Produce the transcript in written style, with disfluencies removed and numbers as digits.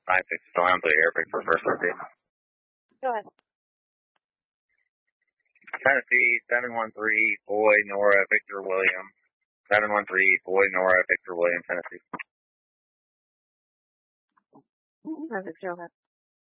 9-6 Storm, the air for first update. Go ahead. Tennessee, 713, Boy, Nora, Victor, William. 713, Boy, Nora, Victor, William, Tennessee. Perfect, go ahead.